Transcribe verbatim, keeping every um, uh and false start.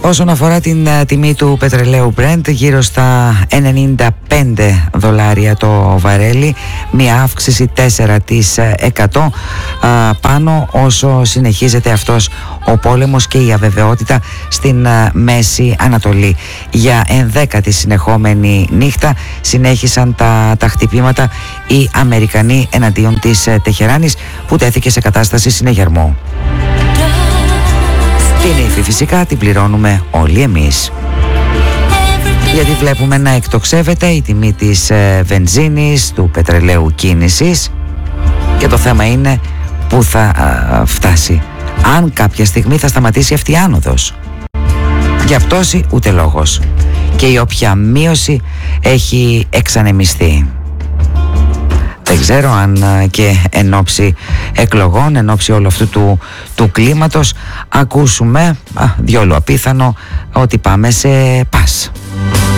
Όσον αφορά την uh, τιμή του πετρελαίου Brent, γύρω στα ενενήντα πέντε δολάρια το βαρέλι, μια αύξηση τέσσερα τοις εκατό uh, πάνω όσο συνεχίζεται αυτός ο πόλεμος και η αβεβαιότητα στην uh, Μέση Ανατολή. Για ενδέκατη συνεχόμενη νύχτα συνέχισαν τα, τα χτυπήματα οι Αμερικανοί εναντίον της uh, Τεχεράνης, που τέθηκε σε κατάσταση συνεγερμού. Την ύφη φυσικά την πληρώνουμε όλοι εμείς, γιατί βλέπουμε να εκτοξεύεται η τιμή της ε, βενζίνης, του πετρελαίου κίνησης, και το θέμα είναι πού θα α, φτάσει, αν κάποια στιγμή θα σταματήσει αυτή η άνοδος. Για πτώση ούτε λόγος, και η όποια μείωση έχει εξανεμιστεί. Δεν ξέρω αν και εν ώψη εκλογών, εν ώψη όλου αυτού του, του κλίματος, ακούσουμε, α, διόλου απίθανο, ότι πάμε σε πας.